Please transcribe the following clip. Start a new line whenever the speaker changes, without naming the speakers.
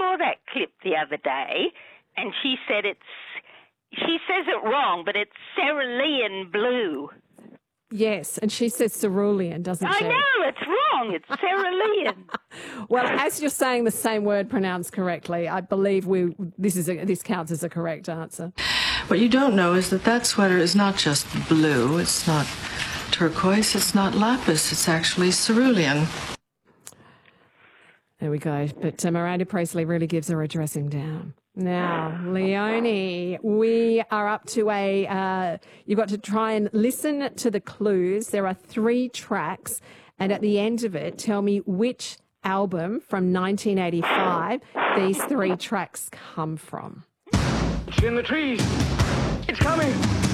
saw that clip the other day, and she said she says it wrong, but it's cerulean blue.
Yes, and she says cerulean, doesn't she?
I know, it's wrong. It's cerulean.
Well, as you're saying the same word pronounced correctly, I believe this counts as a correct answer.
What you don't know is that sweater is not just blue, it's not turquoise, it's not lapis, it's actually cerulean.
There we go. But Miranda Priestley really gives her a dressing down. Now, Leonie, we are up to you've got to try and listen to the clues. There are 3 tracks, and at the end of it, tell me which album from 1985 these 3 tracks come from.
It's in the trees. It's coming.